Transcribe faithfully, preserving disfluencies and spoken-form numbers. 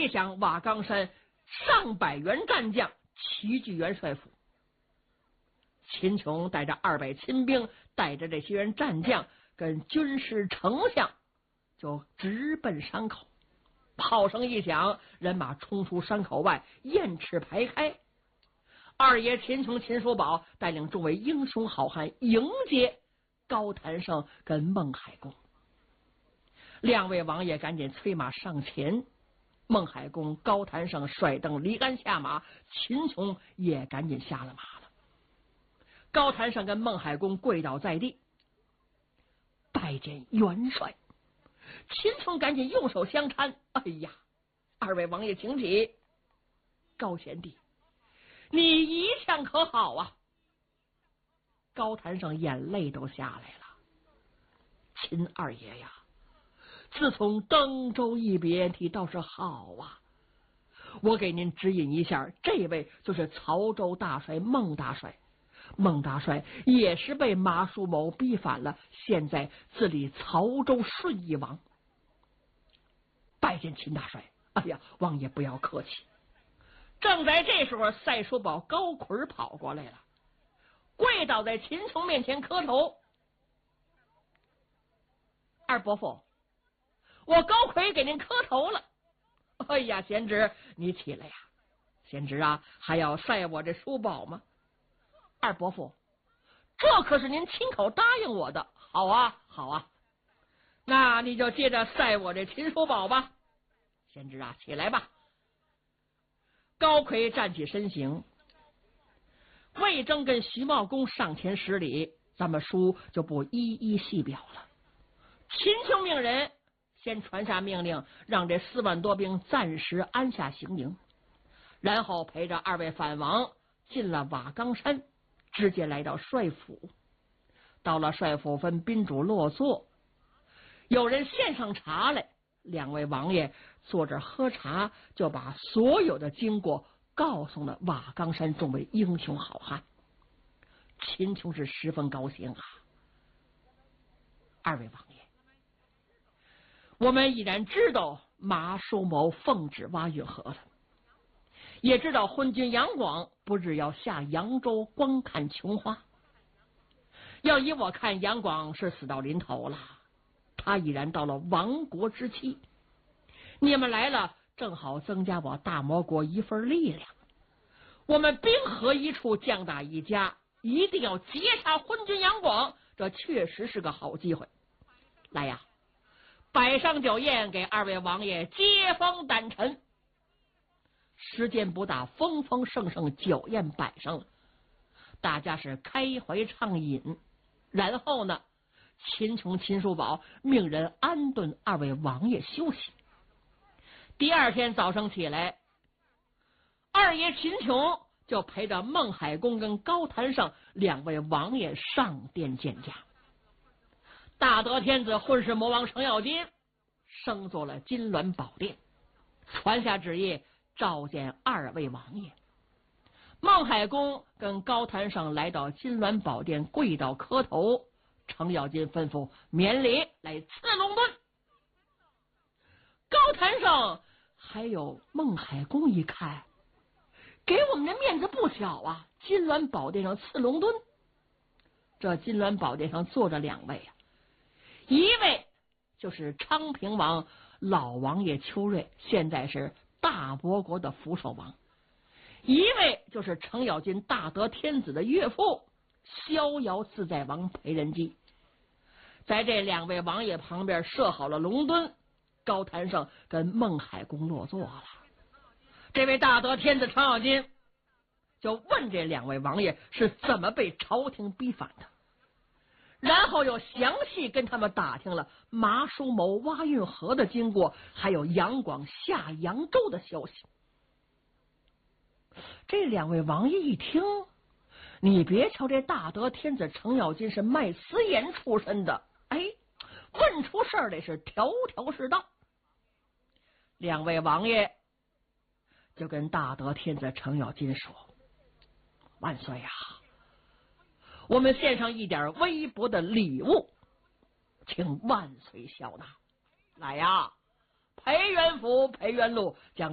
一响，瓦岗山上百员战将齐聚元帅府。秦琼带着二百亲兵，带着这些员战将，跟军师丞相就直奔山口。炮声一响，人马冲出山口外，雁翅排开。二爷秦琼、秦叔宝带领众位英雄好汉迎接高谭胜跟孟海公。两位王爷赶紧催马上前，孟海公、高谭胜率邓离鞍下马，秦琼也赶紧下了马了。高谭胜跟孟海公跪倒在地，拜见元帅。秦琼赶紧用手相搀，哎呀，二位王爷请起。高贤弟，你一向可好啊？高谭胜眼泪都下来了。秦二爷呀，自从登州一别，你倒是好啊。我给您指引一下，这位就是曹州大帅孟大帅。孟大帅也是被马叔谋逼反了，现在自立曹州顺义王。拜见秦大帅。哎呀，王爷不要客气。正在这时候，赛叔宝高奎跑过来了，跪倒在秦琼面前磕头。二伯父，我高奎给您磕头了。哎呀，贤侄你起来呀！贤侄啊，还要赛我这叔宝吗？二伯父，这可是您亲口答应我的。好啊，好啊，那你就接着赛我这秦叔宝吧。贤侄啊，起来吧。高奎站起身形，魏征跟徐茂公上前施礼，咱们书就不一一细表了。秦琼命人先传下命令，让这四万多兵暂时安下行营，然后陪着二位反王进了瓦岗山，直接来到帅府。到了帅府，分宾主落座，有人献上茶来，两位王爷坐着喝茶，就把所有的经过告诉了瓦岗山众位英雄好汉。秦琼是十分高兴啊。二位王爷，我们已然知道马叔谋奉旨挖运河了，也知道昏君杨广不日要下扬州观看琼花。要依我看，杨广是死到临头了，他已然到了亡国之期。你们来了，正好增加我大魔国一份力量。我们兵合一处，将打一家，一定要截杀昏君杨广，这确实是个好机会。来呀，摆上酒宴，给二位王爷接风掸尘。时间不大，风风盛盛，酒宴摆上了，大家是开怀畅饮。然后呢，秦琼、秦叔宝命人安顿二位王爷休息。第二天早上起来，二爷秦琼就陪着孟海公跟高谭胜两位王爷上殿见驾。大德天子混世魔王程咬金升做了金銮宝殿，传下旨意召见二位王爷。孟海公跟高谭胜来到金銮宝殿，跪倒磕头。程咬金吩咐免礼，来赐龙盾。高谭胜还有孟海公一看，给我们的面子不小啊！金銮宝殿上赐龙盾，这金銮宝殿上坐着两位啊，一位就是昌平王老王爷邱瑞，现在是大伯国的福寿王；一位就是程咬金大德天子的岳父逍遥自在王裴仁基。在这两位王爷旁边设好了龙墩，高谭胜跟孟海公落座了。这位大德天子程咬金就问这两位王爷是怎么被朝廷逼反的，然后又详细跟他们打听了马叔谋挖运河的经过，还有杨广下扬州的消息。这两位王爷一听，你别瞧这大德天子程咬金是卖私盐出身的，哎，问出事儿来是条条是道。两位王爷就跟大德天子程咬金说：“万岁呀、啊，我们献上一点微薄的礼物，请万岁笑纳。来呀，裴元福、裴元禄将